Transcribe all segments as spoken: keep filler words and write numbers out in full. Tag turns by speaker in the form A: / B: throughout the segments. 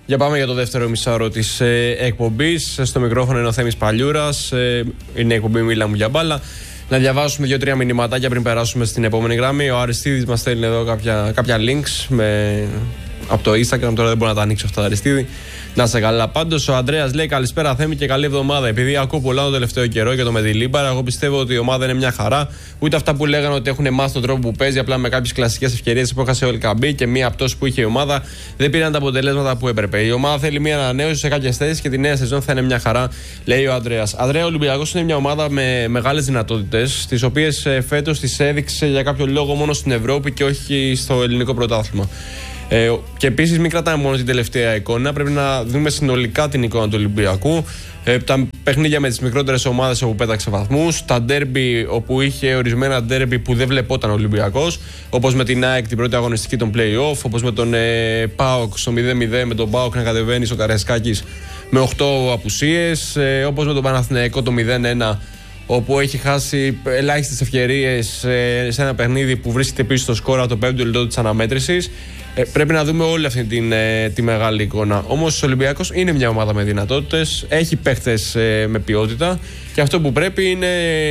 A: Για πάμε για το δεύτερο μισάωρο της ε, εκπομπής. Στο μικρόφωνο είναι ο Θέμης Παλιούρας. Ε, είναι η εκπομπή Μίλα μου για μπάλα. Να διαβάσουμε δύο-τρία μηνυματάκια πριν περάσουμε στην επόμενη γραμμή. Ο Αριστίδης μας στέλνει εδώ κάποια, κάποια links με, από το Instagram. Τώρα δεν μπορώ να τα ανοίξω αυτά, Αριστίδη. Να σε καλά. Πάντως, ο Ανδρέας λέει: καλησπέρα, Θέμη, και καλή εβδομάδα. Επειδή ακούω πολλά το τελευταίο καιρό για το Μεντιλίμπαρ, εγώ πιστεύω ότι η ομάδα είναι μια χαρά. Ούτε αυτά που λέγανε ότι έχουν μάθει τον τρόπο που παίζει, απλά με κάποιες κλασικές ευκαιρίες που έχασε ο Ελκαμπή και μία πτώση που είχε η ομάδα, δεν πήραν τα αποτελέσματα που έπρεπε. Η ομάδα θέλει μία ανανέωση σε κάποιες θέσεις και τη νέα σεζόν θα είναι μια χαρά, λέει ο Ανδρέας. Ανδρέα, ο Ολυμπιακός είναι μια ομάδα με μεγάλες δυνατότητες, τις οποίες φέτος τις έδειξε για κάποιο λόγο μόνο στην Ευρώπη και όχι στο ελληνικό πρωτάθλημα. Ε, και επίσης μην κρατάμε μόνο την τελευταία εικόνα, πρέπει να δούμε συνολικά την εικόνα του Ολυμπιακού. Ε, τα παιχνίδια με τις μικρότερες ομάδες όπου πέταξε βαθμούς, τα ντέρμπι όπου είχε ορισμένα ντέρμπι που δεν βλεπόταν ο Ολυμπιακός, όπως με την ΑΕΚ την πρώτη αγωνιστική των play-off, όπως με τον ε, ΠΑΟΚ στο μηδέν μηδέν, με τον ΠΑΟΚ να κατεβαίνει στο Καραϊσκάκης με οκτώ απουσίες, ε, όπως με τον Παναθηναϊκό το μηδέν ένα, όπου έχει χάσει ελάχιστες ευκαιρίες ε, σε ένα παιχνίδι που βρίσκεται πίσω στο σκόρα το πέμπτο λεπτό της αναμέτρησης. Ε, πρέπει να δούμε όλη αυτή την, ε, τη μεγάλη εικόνα. Όμως ο Ολυμπιακός είναι μια ομάδα με δυνατότητες, έχει παίχτες ε, με ποιότητα και αυτό που πρέπει είναι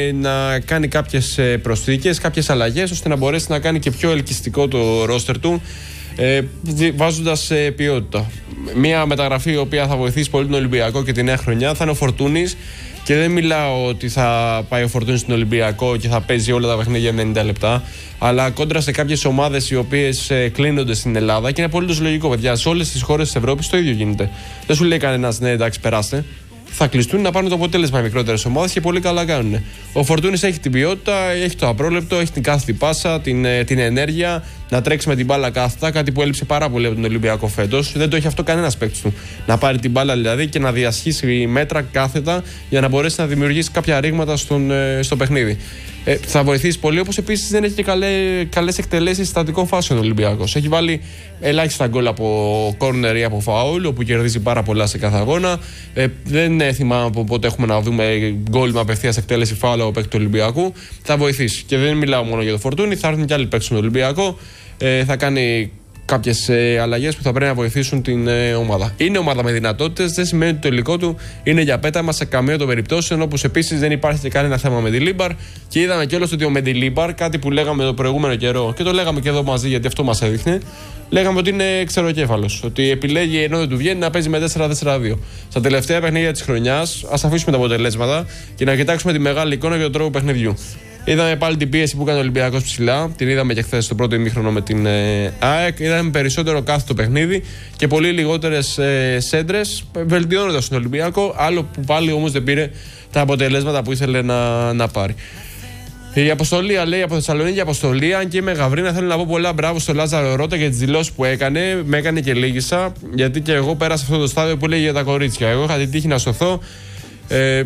A: να κάνει κάποιες ε, προσθήκες, κάποιες αλλαγές, ώστε να μπορέσει να κάνει και πιο ελκυστικό το ρόστερ του, ε, βάζοντας ε, ποιότητα. Μια μεταγραφή η οποία θα βοηθήσει πολύ τον Ολυμπιακό και τη νέα χρονιά θα είναι ο Φορτούνης. Και δεν μιλάω ότι θα πάει ο Φορτούνης στον Ολυμπιακό και θα παίζει όλα τα παιχνίδια ενενήντα λεπτά, αλλά κόντρα σε κάποιες ομάδες οι οποίες ε, κλείνονται στην Ελλάδα, και είναι απολύτως λογικό, παιδιά. Σε όλες τις χώρες της Ευρώπης το ίδιο γίνεται. Δεν σου λέει κανένας, ναι, εντάξει, περάστε. Θα κλειστούν να πάρουν το αποτέλεσμα οι μικρότερες ομάδες και πολύ καλά κάνουν. Ο Φορτούνης έχει την ποιότητα, έχει το απρόλεπτο, έχει την κάθετη πάσα, την, την ενέργεια να τρέξει με την μπάλα κάθετα. Κάτι που έλειψε πάρα πολύ από τον Ολυμπιακό φέτος. Δεν το έχει αυτό κανένας παίκτης του. Να πάρει την μπάλα δηλαδή και να διασχίσει μέτρα κάθετα για να μπορέσει να δημιουργήσει κάποια ρήγματα στον, στο παιχνίδι. Ε, θα βοηθήσει πολύ, όπως επίσης δεν έχει και καλές εκτελέσεις στατικών φάσεων ο Ολυμπιακός. Έχει βάλει ελάχιστα γκολ από κόρνερ ή από φάουλ, όπου κερδίζει πάρα πολλά σε κάθε αγώνα. Ε, δεν θυμάμαι από πότε έχουμε να δούμε γκολ με απευθείας εκτέλεση φάουλ από παίκτη του Ολυμπιακού. Θα βοηθήσει. Και δεν μιλάω μόνο για το Φορτούνι, θα έρθουν και άλλοι παίκτες στον Ολυμπιακό. Ε, θα κάνει κάποιες ε, αλλαγές που θα πρέπει να βοηθήσουν την ε, ομάδα. Είναι ομάδα με δυνατότητες, δεν σημαίνει ότι το υλικό του είναι για πέταμα σε καμία των περιπτώσεων, όπως επίσης δεν υπάρχει και κανένα θέμα με τη Μεντιλίμπαρ. Και είδαμε κιόλας ότι ο Μεντιλίμπαρ, κάτι που λέγαμε το προηγούμενο καιρό και το λέγαμε και εδώ μαζί γιατί αυτό μας έδειχνε, λέγαμε ότι είναι ξεροκέφαλος. Ότι επιλέγει ενώ δεν του βγαίνει να παίζει με τέσσερα τέσσερα δύο. Στα τελευταία παιχνίδια της χρονιάς, ας αφήσουμε τα αποτελέσματα και να κοιτάξουμε τη μεγάλη εικόνα για τον τρόπο παιχνιδιού. Είδαμε πάλι την πίεση που έκανε ο Ολυμπιακός ψηλά. Την είδαμε και χθες στο πρώτο ημίχρονο με την ε, ΑΕΚ. Είδαμε περισσότερο κάθετο παιχνίδι και πολύ λιγότερες ε, σέντρες, βελτιώνοντας τον Ολυμπιακό. Άλλο που πάλι όμως δεν πήρε τα αποτελέσματα που ήθελε να, να πάρει. Η Αποστολία λέει από Θεσσαλονίκη, Αποστολή, αν και είμαι γαβρίνα, θέλω να πω πολλά μπράβο στο Λάζαρο Ρώτα για τις δηλώσεις που έκανε. Με έκανε και λίγησα, γιατί και εγώ πέρασα αυτό το στάδιο που λέει για τα κορίτσια. Εγώ είχα την τύχη να σωθώ. Ε,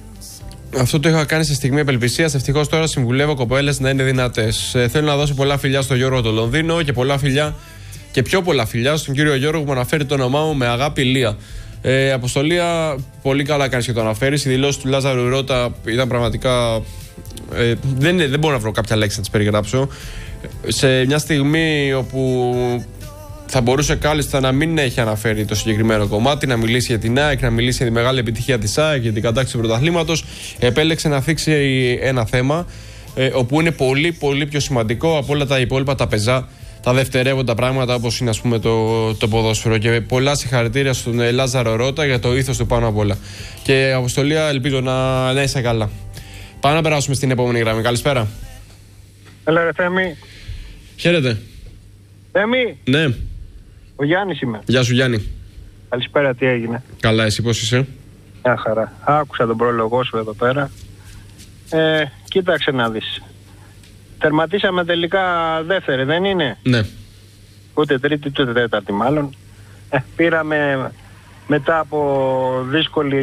A: Αυτό το είχα κάνει σε στιγμή απελπισίας. Ευτυχώς τώρα συμβουλεύω κοπέλες να είναι δυνατές. Ε, θέλω να δώσω πολλά φιλιά στο Γιώργο το Λονδίνο και πολλά φιλιά και πιο πολλά φιλιά στον κύριο Γιώργο που μου αναφέρει το όνομά μου με αγάπη Λία. Ε, Αποστολία, πολύ καλά κάνεις και το αναφέρεις. Η δηλώση του Λάζαρου Ρώτα ήταν πραγματικά. Ε, δεν, δεν μπορώ να βρω κάποια λέξη να τις περιγράψω. Σε μια στιγμή όπου θα μπορούσε κάλλιστα να μην έχει αναφέρει το συγκεκριμένο κομμάτι, να μιλήσει για την ΑΕΚ, να μιλήσει για τη μεγάλη επιτυχία της ΑΕΚ, για την κατάκτηση του πρωταθλήματος. Επέλεξε να θίξει ένα θέμα ε, όπου είναι πολύ πολύ πιο σημαντικό από όλα τα υπόλοιπα τα πεζά, τα δευτερεύοντα πράγματα όπως είναι ας πούμε το, το ποδόσφαιρο. Και πολλά συγχαρητήρια στον ε, Λάζαρο Ρώτα για το ήθος του πάνω απ' όλα. Και Αποστολία, ελπίζω να, να είσαι καλά. Πάμε να περάσουμε στην επόμενη γραμμή. Καλησπέρα.
B: Έλα ρε Θέμη.
A: Χαίρετε.
B: Θέμη.
A: Ναι.
B: Ο Γιάννης είμαι.
A: Γεια σου Γιάννη.
B: Καλησπέρα, τι έγινε?
A: Καλά, εσύ πώς είσαι?
B: Μια χαρά. Άκουσα τον πρόλογο σου εδώ πέρα. Ε, κοίταξε να δεις. Τερματίσαμε τελικά δεύτερη, δεν είναι?
A: Ναι.
B: Ούτε τρίτη, ούτε τέταρτη μάλλον. Ε, πήραμε μετά από δύσκολη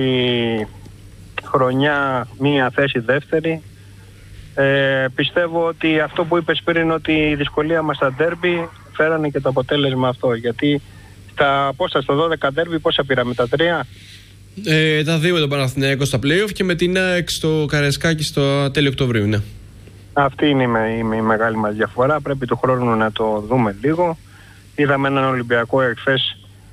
B: χρονιά μία θέση δεύτερη. Ε, πιστεύω ότι αυτό που είπες πριν, ότι η δυσκολία μας στα ντέρμπι φέρανε και το αποτέλεσμα αυτό. Γιατί στα, πόσα, στο δώδεκα ντέρμπι πόσα πήραμε, τα τρία?
A: Ε, τα δύο με τον Παναθηναϊκό στα play-off και με την ΑΕΚ στο Καραϊσκάκι στο τέλειο Οκτωβρίου, ναι.
B: Αυτή είναι η, η, η μεγάλη μας διαφορά. Πρέπει του χρόνου να το δούμε λίγο. Είδαμε έναν Ολυμπιακό εχθές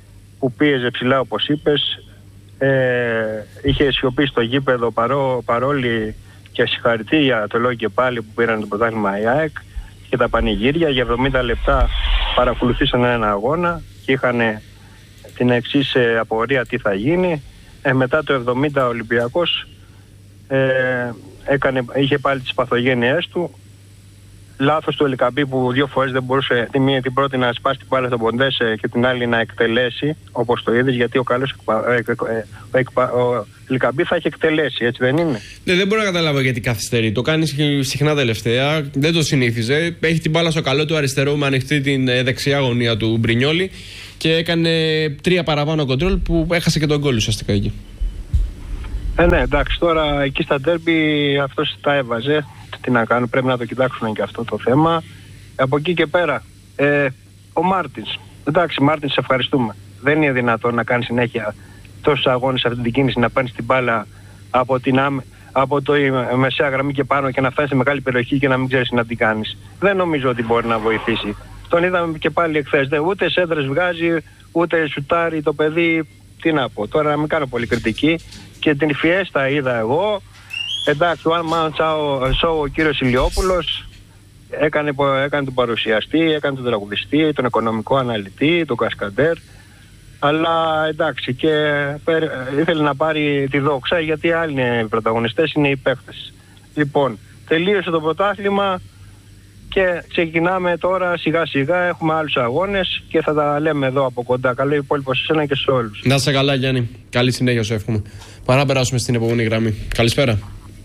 B: που πίεζε ψηλά όπως είπες. Ε, είχε σιωπήσει στο γήπεδο παρό, παρόλη και συγχαρητήρια, το λέω και πάλι, που πήραν το πρωτάθλημα η ΑΕΚ και τα πανηγύρια. Για εβδομήντα λεπτά παρακολουθήσαν ένα αγώνα και είχαν την εξής ε, απορία τι θα γίνει. Ε, μετά το εβδομήντα ο Ολυμπιακός ε, έκανε, είχε πάλι τις παθογένειές του. Λάθος του Ελκαμπή που δύο φορές δεν μπορούσε, τη μία την πρώτη να σπάσει την μπάλα στον Ποντέσε και την άλλη να εκτελέσει, όπως το είδες, γιατί ο καλός ο, ο Ελκαμπή θα έχει εκτελέσει, έτσι δεν είναι?
A: Ναι, δεν μπορώ να καταλάβω γιατί καθυστερεί. Το κάνει συχνά τελευταία, δεν το συνήθιζε. Έχει την μπάλα στο καλό του αριστερό με ανοιχτή την δεξιά γωνία του Μπρινιόλι και έκανε τρία παραπάνω κοντρόλ που έχασε και τον γκολ ουσιαστικά εκεί.
B: Ε, ναι, εντάξει, τώρα εκεί στα ντέρμπι αυτός τα έβαζε. Τι να κάνουν, πρέπει να το κοιτάξουν και αυτό το θέμα. Από εκεί και πέρα, ε, ο Μάρτινς. Εντάξει, Μάρτινς, σε ευχαριστούμε. Δεν είναι δυνατόν να κάνει συνέχεια τόσους αγώνες σε αυτή την κίνηση, να παίρνεις την μπάλα από, την, από το μεσαία γραμμή και πάνω και να φτάνεις σε μεγάλη περιοχή και να μην ξέρεις να την κάνεις. Δεν νομίζω ότι μπορεί να βοηθήσει. Τον είδαμε και πάλι εχθές. Ούτε σέντρες βγάζει, ούτε σουτάρει το παιδί. Τι να πω, τώρα να μην κάνω πολύ κριτική. Και την Φιέστα είδα εγώ. Εντάξει, one man show ο κύριος Ηλιόπουλος έκανε, έκανε τον παρουσιαστή, έκανε τον τραγουδιστή, τον οικονομικό αναλυτή, τον κασκαντέρ, αλλά εντάξει, και ήθελε να πάρει τη δόξα γιατί άλλοι είναι οι πρωταγωνιστές, είναι οι παίκτες. Λοιπόν, τελείωσε το πρωτάθλημα και ξεκινάμε τώρα σιγά σιγά, έχουμε άλλους αγώνες και θα τα λέμε εδώ από κοντά. Καλό υπόλοιπο σε εσένα και σε όλους.
A: Να είσαι καλά, Γιάννη. Καλή συνέχεια σου εύχομαι. Παρά να περάσουμε στην επόμενη γραμμή. Καλησπέρα.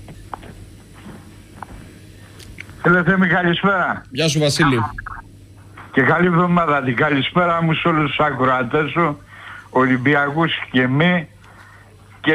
C: Φίλε Θέμη, καλησπέρα.
A: Γεια σου, Βασίλη.
C: Και καλή εβδομάδα. Την καλησπέρα μου σε όλους τους ακροατές σου, Ολυμπιακούς και μη, και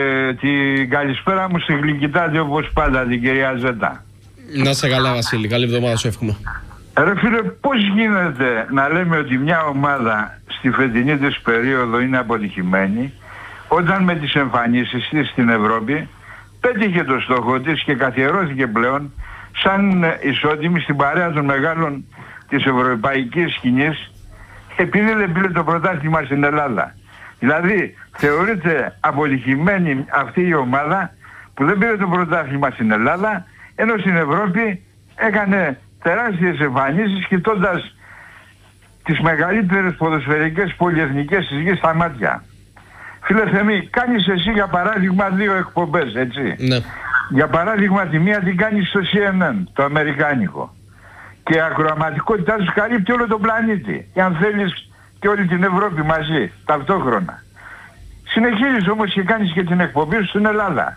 C: την καλησπέρα μου στη Γλυκητάτη όπως πάντα, την κυρία Ζέτα.
A: Να είσαι καλά, Βασίλη. Καλή εβδομάδα σου εύχομαι.
C: Ρε φίλε, πώς γίνεται να λέμε ότι μια ομάδα στη φετινή της περίοδο είναι αποτυχημένη, όταν με τις εμφανίσεις της στην Ευρώπη πέτυχε το στόχο της και καθιερώθηκε πλέον σαν ισότιμη στην παρέα των μεγάλων της ευρωπαϊκής σκηνής, επειδή δεν πήρε το πρωτάθλημα στην Ελλάδα. Δηλαδή θεωρείται αποτυχημένη αυτή η ομάδα που δεν πήρε το πρωτάθλημα στην Ελλάδα, ενώ στην Ευρώπη έκανε τεράστιες εμφανίσεις κοιτώντας τις μεγαλύτερες ποδοσφαιρικές πολυεθνικές της γης στα μάτια. Φίλε Θεμή, κάνεις εσύ για παράδειγμα δύο εκπομπές, έτσι?
A: Ναι.
C: Για παράδειγμα τη μία την κάνεις στο σι εν εν, το αμερικάνικο, και η ακροαματικότητά σου καλύπτει όλο τον πλανήτη, και αν θέλεις και όλη την Ευρώπη μαζί, ταυτόχρονα. Συνεχίζεις όμως και κάνεις και την εκπομπή σου στην Ελλάδα.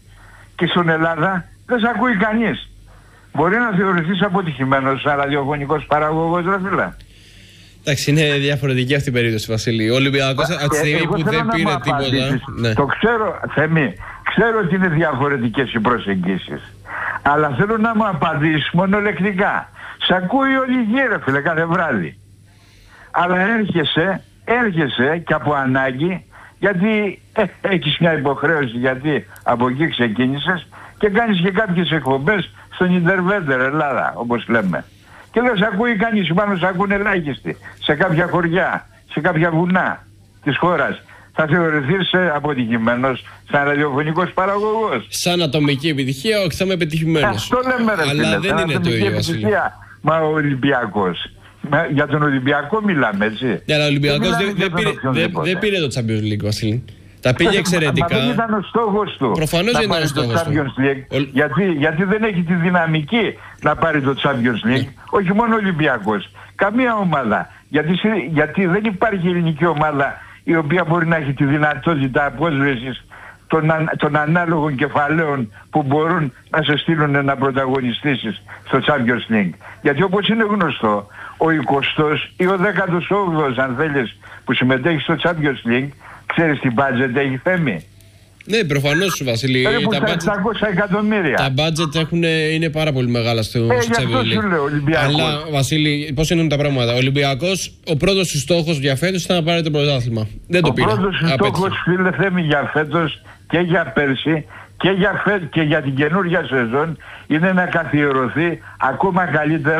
C: Και στην Ελλάδα δεν σε ακούει κανείς. Μπορεί να θεωρηθείς αποτυχημένος σαν ραδιοφωνικός παραγωγός, ρε φίλε?
A: Εντάξει, είναι διαφορετική αυτή η περίπτωση, Βασίλη. Ο Ολυμπιακός από τη στιγμή που δεν πήρε τίποτα. Ναι.
C: Το ξέρω, Θέμη, ξέρω ότι είναι διαφορετικές οι προσεγγίσεις. Αλλά θέλω να μου απαντήσεις μονολεκτικά. Σ' ακούει όλη η γη, ρε φίλε, κάθε βράδυ. Αλλά έρχεσαι, έρχεσαι και από ανάγκη, γιατί ε, έχεις μια υποχρέωση, γιατί από εκεί ξεκίνησες, και κάνεις και κάποιες εκπομπές στον Ιντερβέντερ Ελλάδα, όπως λέμε. Και δεν σ' ακούει κανείς, πάνω σ' ακούνε ελάχιστοι. Σε κάποια χωριά, σε κάποια βουνά της χώρας. Θα θεωρηθείς αποτυχημένος σαν ραδιοφωνικός παραγωγός?
A: Σαν ατομική επιτυχία, όχι, θα είμαι επιτυχημένος.
C: Αυτό λέμε, ρε φίλε.
A: Αλλά δεν είναι το ίδιο, Βασίλη.
C: Μα ο Ολυμπιακός. Για τον Ολυμπιακό μιλάμε, έτσι?
A: Ναι, αλλά ο Ολυμπιακός δεν δε πήρε, δε, δε πήρε το Champions League, Βασίλη. Τα πήγε εξαιρετικά.
C: Μα δεν ήταν ο στόχος του.
A: Προφανώς δεν ήταν ο στόχος του.
C: Ο... Γιατί, γιατί δεν έχει τη δυναμική να πάρει το Champions League. Yeah. Όχι μόνο ο Ολυμπιακός. Καμία ομάδα. Γιατί, γιατί δεν υπάρχει ελληνική ομάδα η οποία μπορεί να έχει τη δυνατότητα απόσβεσης των, των ανάλογων κεφαλαίων που μπορούν να σε στείλουν να πρωταγωνιστήσεις στο Champions League. Γιατί όπως είναι γνωστό, ο εικοστός ή ο δέκατος όγδοος, αν θέλεις, που συμμετέχει στο Champions League, ξέρεις τι budget έχει, Θέμη?
A: Ναι, προφανώς, Βασίλη.
C: Περίπου τα εξακόσια εκατομμύρια.
A: Τα budget έχουν, είναι πάρα πολύ μεγάλα στο Champions League.
C: Ε, γι' αυτό σου λέω, Ολυμπιακός.
A: Αλλά, Βασίλη, πώς είναι τα πράγματα? Ο Ολυμπιακός, ο πρώτος του στόχος για φέτος ήταν να πάρει το πρωτάθλημα. Δεν το
C: ο
A: πήρε.
C: Ο πρώτος του στόχος, φίλε Θέμη, για φέτος και για πέρσι και για, φέ, και για την καινούργια σεζόν είναι να καθιερωθεί ακόμα καλύτερα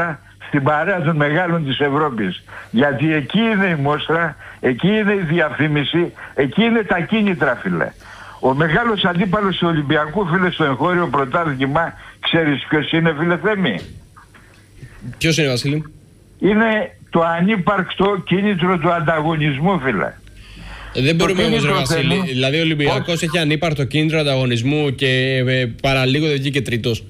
C: στην παρέα των μεγάλων της Ευρώπης. Γιατί εκεί είναι η μόστρα, εκεί είναι η διαφήμιση, εκεί είναι τα κίνητρα, φίλε. Ο μεγάλος αντίπαλος του Ολυμπιακού, φίλε, στο εγχώριο πρωτάθλημα, ξέρεις ποιος είναι, φίλε Θέμη?
A: Ποιος είναι, Βασίλη?
C: Είναι το ανύπαρκτο κίνητρο του ανταγωνισμού, φίλε.
A: Ε, δεν μπορούμε όμως, ρε Βασίλη. Θέλει. Δηλαδή ο Ολυμπιακός έχει ανύπαρκτο κίνητρο ανταγωνισμού και ε, παραλίγο δεν βγήκε τρίτος.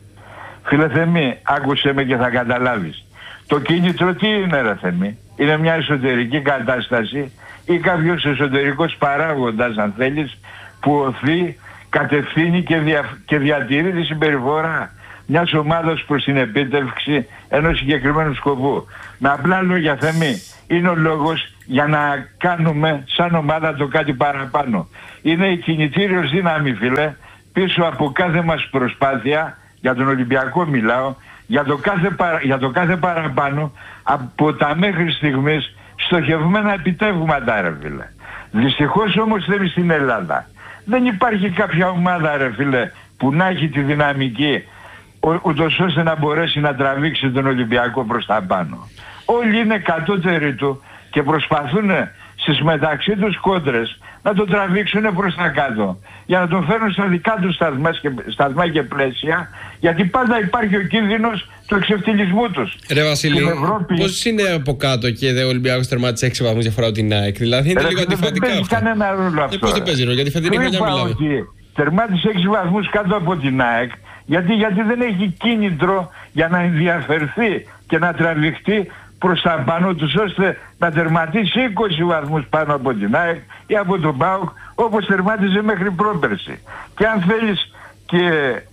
C: Φίλε Θεμή, άκουσε με και θα καταλάβεις. Το κίνητρο τι είναι, ρε Θεμή? Είναι μια εσωτερική κατάσταση ή κάποιος εσωτερικός παράγοντας, αν θέλεις, που οθεί, κατευθύνει και, δια, και διατηρεί τη συμπεριφορά μιας ομάδας προς την επίτευξη ενός συγκεκριμένου σκοπού. Με απλά λόγια, Θεμή, είναι ο λόγος για να κάνουμε σαν ομάδα το κάτι παραπάνω. Είναι η κινητήριος δύναμη, φίλε, πίσω από κάθε μας προσπάθεια, για τον Ολυμπιακό μιλάω, για το κάθε, παρα, για το κάθε παραπάνω από τα μέχρι στιγμής στοχευμένα επιτεύγματα, ρε φίλε. Δυστυχώς όμως, θέλει στην Ελλάδα δεν υπάρχει κάποια ομάδα, ρε φίλε, που να έχει τη δυναμική ούτως ώστε να μπορέσει να τραβήξει τον Ολυμπιακό προς τα πάνω. Όλοι είναι κατώτεροι του και προσπαθούν στις μεταξύ τους κόντρες να τον τραβήξουν προς τα κάτω για να τον φέρουν στα δικά τους σταθμά και, σταθμά και πλαίσια, γιατί πάντα υπάρχει ο κίνδυνος του εξευτελισμού τους.
A: Ρε Βασίλη, Ευρώπη... πώς είναι από κάτω και ο Ολυμπιακός τερμάτισε έξι βαθμούς διαφορά από την ΑΕΚ? Δηλαδή είναι Ρε, λίγο αντιφατικά αυτό. Δεν παίζει
C: κανένα ρόλο αυτό.
A: Ε, πώς δεν παίζει ρόλο, γιατί φετινή χρονιά μιλάμε.
C: Ότι τερμάτισε έξι βαθμούς κάτω από την ΑΕΚ, γιατί, γιατί δεν έχει κίνητρο για να ενδιαφερθεί και να τραβηχτεί προς τα πάνω τους, ώστε να τερματίσει είκοσι βαθμούς πάνω από την ΑΕΚ ή από τον ΠΑΟΚ, όπως τερμάτιζε μέχρι πρόπερση. Και αν θέλεις και,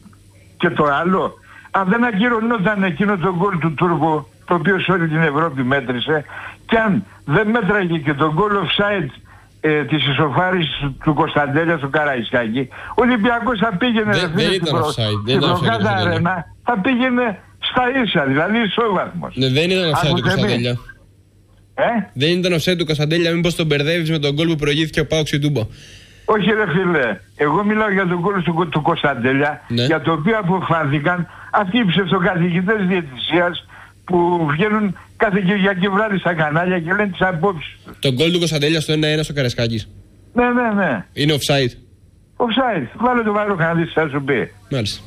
C: και το άλλο, αν δεν ακυρωνόταν εκείνο το γκολ του Τούρκου, το οποίο σε όλη την Ευρώπη μέτρησε, και αν δεν μέτραγε και το γκολ offside ε, της ισοφάρισης του, του Κωνσταντέλια στο Καραϊσκάκι, ο Ολυμπιακός θα πήγαινε
A: δεν, δεν ήταν offside, δεν ήταν offside,
C: θα πήγαινε στα ίσα, δηλαδή ισόβαθμος.
A: Ναι, δεν ήταν offside του Κωνσταντέλια.
C: Ε?
A: Δεν ήταν offside του Κωνσταντέλια, μήπως τον μπερδεύεις με τον γκολ που προηγήθηκε ο ΠΑΟΚ στην Τούμπα?
C: Όχι, ρε φίλε, εγώ μιλάω για τον γκολ του, του Κωνσταντέλια, ναι, για το οποίο αποφάνθηκαν αυτοί οι ψευτοκαθηγητές διαιτησίας που βγαίνουν κάθε Κυριακή βράδυ στα κανάλια και λένε τις απόψεις τους.
A: Το γκολ του Κωνσταντέλια στο ένα ένα στο Καραϊσκάκης.
C: Ναι, ναι, ναι.
A: Είναι offside.
C: Offside. Βάλε το Βαρόχα να δεις τι θα σου πει.
A: Μάλιστα.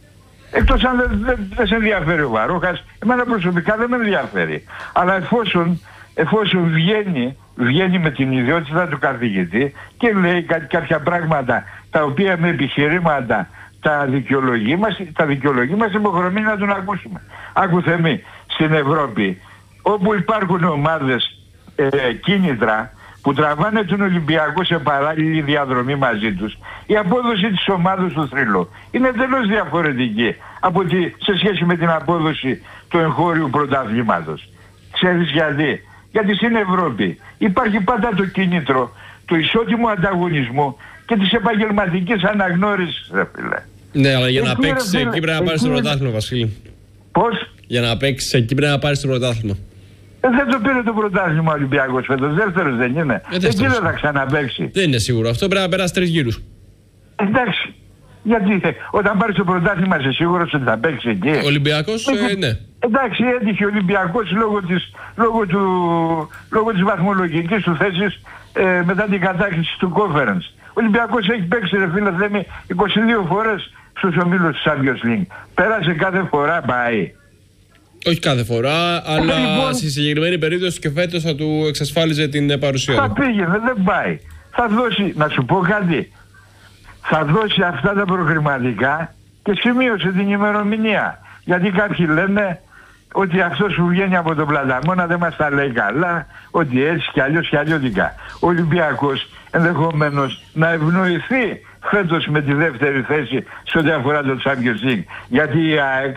C: Εκτός αν δεν δε, δε σε ενδιαφέρει ο Βαρόχας, εμένα προσωπικά δεν με ενδιαφέρει. Αλλά εφόσον, εφόσον βγαίνει, βγαίνει με την ιδιότητα του καθηγητή και λέει κά, κάποια πράγματα τα οποία με επιχειρήματα τα δικαιολογεί μας, τα δικαιολογεί μας υποχρεωμένοι να τον ακούσουμε. Άκου Θεμή, στην Ευρώπη όπου υπάρχουν ομάδες ε, κίνητρα που τραβάνε τον Ολυμπιακό σε παράλληλη διαδρομή μαζί τους, η απόδοση της ομάδας του θρύλου είναι εντελώς διαφορετική από τη, σε σχέση με την απόδοση του εγχώριου πρωταθλήματος. Ξέρεις γιατί? Γιατί στην Ευρώπη υπάρχει πάντα το κίνητρο του ισότιμου ανταγωνισμού και της επαγγελματικής αναγνώρισης, ρε φίλε.
A: Ναι, αλλά για να παίξεις εκεί πρέπει να πάρεις το πρωτάθλημα, Βασίλη.
C: Πώς?
A: Για να παίξεις εκεί πρέπει να πάρεις το πρωτάθλημα.
C: Ε, δεν το πήρε το πρωτάθλημα ο Ολυμπιακός φέτος, δεύτερος δεν είναι. Ε, εκεί δεν θα ξαναπαίξει.
A: Δεν είναι σίγουρο αυτό, πρέπει να περάσει τρεις γύρους.
C: Εντάξει. Γιατί όταν πάρεις το πρωτάθλημα είσαι σίγουρος ότι θα παίξει εκεί?
A: Ο Ολυμπιακός, ε, ναι.
C: Εντάξει, έτυχε ο Ολυμπιακός λόγω της, λόγω του, λόγω της βαθμολογικής του θέσης ε, μετά την κατάκτηση του conference. Ο Ολυμπιακός έχει παίξει, ρε φίλε Θέμη, είκοσι δύο φορές στους ομίλους του Champions League. Πέρασε κάθε φορά, πάει.
A: Όχι κάθε φορά, αλλά λοιπόν, στη συγκεκριμένη περίπτωση και φέτος θα του εξασφάλιζε την παρουσία.
C: Θα πήγαινε, δεν πάει. Θα δώσει, να σου πω κάτι, θα δώσει αυτά τα προκριματικά και σημείωσε την ημερομηνία. Γιατί κάποιοι λένε ότι αυτός που βγαίνει από τον Πλαταμόνα δεν μας τα λέει καλά, ότι έτσι κι αλλιώς κι αλλιώτικα. Ο Ολυμπιακός ενδεχομένως να ευνοηθεί φέτος με τη δεύτερη θέση σε ό,τι αφορά το Champions League. Γιατί η ΑΕΚ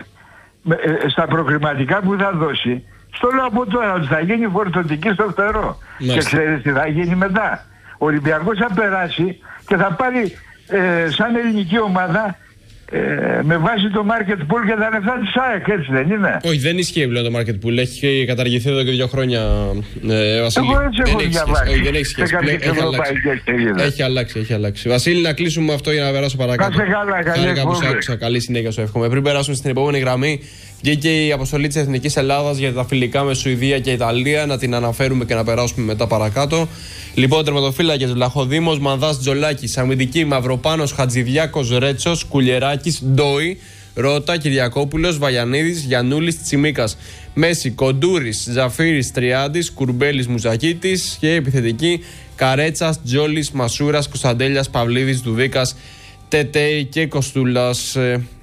C: στα προκριματικά που θα δώσει, στο λέω από τώρα ότι θα γίνει φορτωτική στο φτερό. Και ξέρεις τι θα γίνει μετά? Ο Ολυμπιακός θα περάσει και θα πάρει ε, σαν ελληνική ομάδα ε, με βάση το market pool και τα λεφτά της ΑΕΚ, έτσι δεν είναι?
A: Όχι, δεν ισχύει πλέον το market pool, έχει καταργηθεί εδώ και δύο χρόνια, ε, Βασίλη.
C: Εγώ έτσι έχω διαβάσει.
A: Όχι, δεν έχει σχέση. Έχει αλλάξει. έχει αλλάξει, έχει αλλάξει. Βασίλη, να κλείσουμε αυτό για να περάσω παρακάτω.
C: Κάτσε καλά, καλή
A: άκουσα, καλή συνέχεια σου εύχομαι. Πριν περάσουμε στην επόμενη γραμμή, Βγήκε η αποστολή της Εθνικής Ελλάδας για τα φιλικά με Σουηδία και Ιταλία. Να την αναφέρουμε και να περάσουμε μετά παρακάτω. Λοιπόν, τερματοφύλακες: Βλαχοδήμος, Μανδάς, Τζολάκης. Αμυντική: Μαυροπάνος, Χατζηδιάκος, Ρέτσος, Κουλιεράκης, Ντόι, Ρώτα, Κυριακόπουλος, Βαγιανίδης, Γιαννούλης, Τσιμίκας. Μέση: Κοντούρης, Ζαφύρης, Τριάντης, Κουρμπέλης, Μουζακίτης. Και επιθετική: Καρέτσας, Τζόλης, Μασούρας, Κωνσταντέλιας, Παυλίδης, Δουδίκας, Τετέι και Κοστούλας.